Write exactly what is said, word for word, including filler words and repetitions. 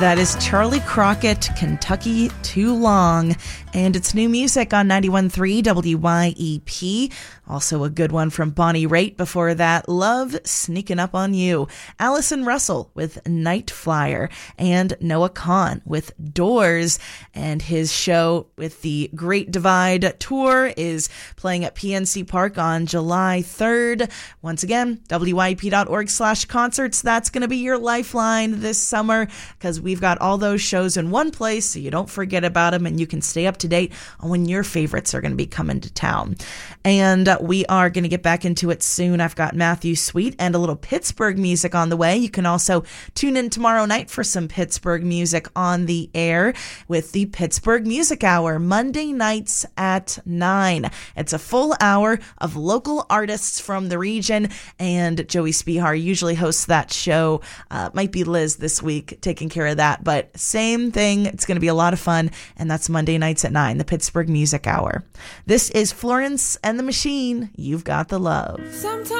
That is Charlie Crockett, Kentucky Too Long. And it's new music on ninety-one point three W Y E P. Also a good one from Bonnie Raitt. Before that, Love Sneaking Up on You. Allison Russell with Night Flyer. And Noah Kahan with Doors. And his show with the Great Divide Tour is playing at P N C Park on July third. Once again, W Y E P dot org slash concerts. That's going to be your lifeline this summer because we've got all those shows in one place so you don't forget about them and you can stay up to date on when your favorites are going to be coming to town. And uh, we are going to get back into it soon. I've got Matthew Sweet and a little Pittsburgh music on the way. You can also tune in tomorrow night for some Pittsburgh music on the air with the Pittsburgh Music Hour, Monday nights at nine. It's a full hour of local artists from the region, and Joey Spihar usually hosts that show. Uh, might be Liz this week taking care of that, but same thing. It's going to be a lot of fun, and that's Monday nights at nine, the Pittsburgh Music Hour. This is Florence and the Machine. You've Got the Love. Sometimes